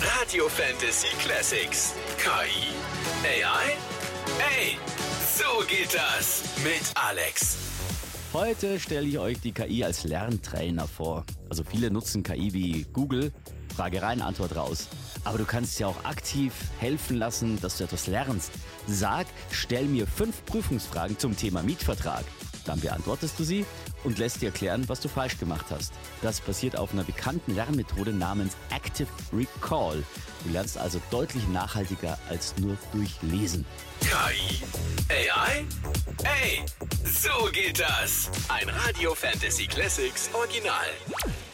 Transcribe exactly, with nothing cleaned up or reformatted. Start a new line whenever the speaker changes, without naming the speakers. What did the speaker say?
Radio Fantasy Classics. K I? A I? Ey, so geht das mit Alex.
Heute stelle ich euch die K I als Lerntrainer vor. Also viele nutzen K I wie Google, Frage rein, Antwort raus. Aber du kannst ja auch aktiv helfen lassen, dass du etwas lernst. Sag, stell mir fünf Prüfungsfragen zum Thema Mietvertrag. Dann beantwortest du sie und lässt dir erklären, was du falsch gemacht hast. Das basiert auf einer bekannten Lernmethode namens Active Recall. Du lernst also deutlich nachhaltiger als nur durch Lesen.
K I? A I? Ey, so geht das. Ein Radio Fantasy Classics Original.